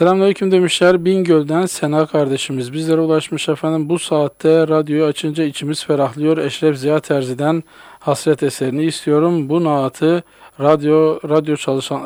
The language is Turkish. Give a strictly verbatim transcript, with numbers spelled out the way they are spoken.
Selamünaleyküm demişler. Bingöl'den Sena kardeşimiz bizlere ulaşmış efendim. Bu saatte radyoyu açınca içimiz ferahlıyor. Eşref Ziya Terzi'den Hasret eserini istiyorum. Bu naatı radyo radyo çalışan